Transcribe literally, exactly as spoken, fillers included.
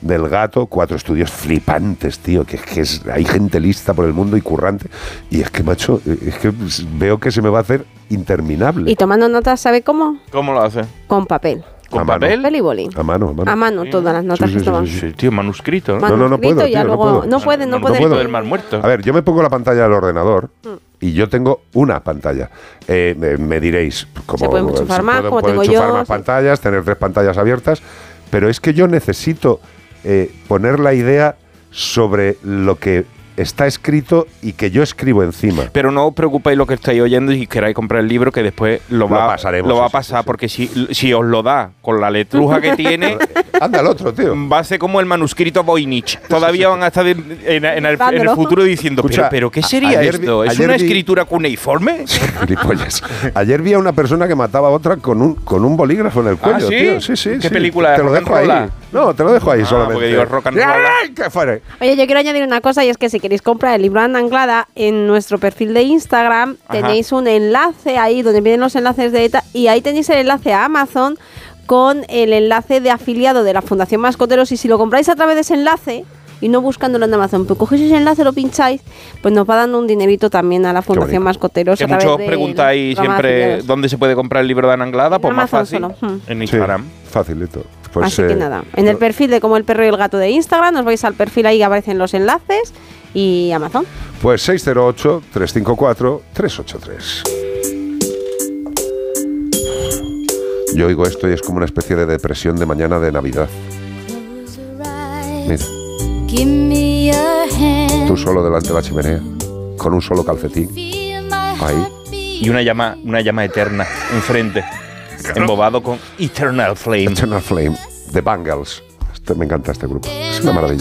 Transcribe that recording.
del gato, cuatro estudios flipantes, tío, que es que es, hay gente lista por el mundo y currante, y es que, macho, es que veo que se me va a hacer interminable. Y tomando notas, ¿sabe cómo? ¿Cómo lo hace? Con papel. ¿Con A mano. papel? Papel y boli. A mano, a mano. A mano, todas las notas Sí, que sí, toman. sí, Sí, tío, manuscrito, ¿no? No, no, no puedo, ya tío, no luego, puedo. no pueden, no No pueden. puedo. del mal muerto. A ver, yo me pongo la pantalla del ordenador y yo tengo una pantalla. Eh, me, me diréis, como Se pueden enchufar más, puedo- como puedo tengo enchufar yo, más sí. pantallas, tener tres pantallas abiertas, pero es que yo necesito eh, poner la idea sobre lo que está escrito y que yo escribo encima. Pero no os preocupéis lo que estáis oyendo y queráis comprar el libro, que después lo, Lo va, pasaremos, lo va a sí, sí, pasar, sí. porque si, si os lo da con la letruja que tiene, Anda el otro, tío. va a ser como el manuscrito Voynich. Todavía van a estar en, en- en el, en el futuro diciendo, Escucha, pero, pero ¿qué a- sería ayer vi- esto? ¿Es ayer una vi- escritura cuneiforme? Gilipollas. Ayer vi a una persona que mataba a otra con un, con un bolígrafo en el cuello, ¿Ah, sí? tío. Sí, sí, ¿Qué sí. película? Te lo ¿Rock and dejo ahí. roll? No, te lo dejo ahí Ah, solamente. porque digo rock and roll. ¡Ay, qué fuera! Oye, yo quiero añadir una cosa, y es que si queréis comprar el libro Ana Anglada, en nuestro perfil de Instagram Ajá. tenéis un enlace ahí donde vienen los enlaces de ETA, y ahí tenéis el enlace a Amazon con el enlace de afiliado de la Fundación Mascoteros, y si lo compráis a través de ese enlace y no buscándolo en Amazon, pues cogéis ese enlace, lo pincháis, pues nos va dando un dinerito también a la Fundación bonito. Mascoteros. Que a través muchos del preguntáis programa de siempre afiliados. dónde se puede comprar el libro de Ana Anglada, En pues más Amazon fácil, solo. Hmm. en Sí, Instagram. facilito. Pues, Así que eh, nada, en el perfil de Como el Perro y el Gato de Instagram, os vais al perfil, ahí aparecen los enlaces, y Amazon. Pues seis cero ocho, tres cinco cuatro, tres ocho tres. Yo oigo esto y es como una especie de depresión de mañana de Navidad. Mira, Give me your hand. tú solo delante de la chimenea, con un solo calcetín. Feel my Ahí. heartbeat. Y una llama, una llama eterna enfrente, embobado con Eternal Flame. Eternal Flame, The Bangles. Este- me encanta este grupo. Es una maravilla.